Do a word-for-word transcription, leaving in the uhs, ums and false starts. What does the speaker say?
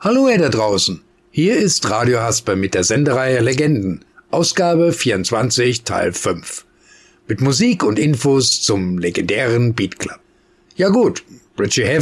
Hallo ihr da draußen, hier ist Radio Hasper mit der Sendereihe Legenden, Ausgabe vierundzwanzig, Teil fünf. Mit Musik und Infos zum legendären Beat Club. Ja gut, Richie Havens